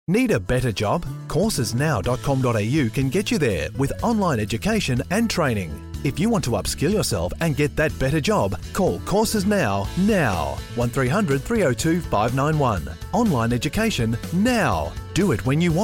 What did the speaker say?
Need a better job? Coursesnow.com.au can get you there with online education and training. If you want to upskill yourself and get that better job, call Courses Now. 1300 302 591. Online education now. Do it when you want.